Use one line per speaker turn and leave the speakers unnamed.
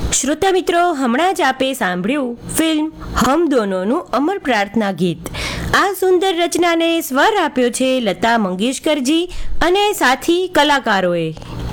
શ્રોતા મિત્રો, હમણાં જ આપે સાંભળ્યું ફિલ્મ હમ દોનોનું અમર પ્રાર્થના ગીત. આ સુંદર રચનાને સ્વર આપ્યો છે લતા મંગેશકરજી અને સાથી કલાકારોએ.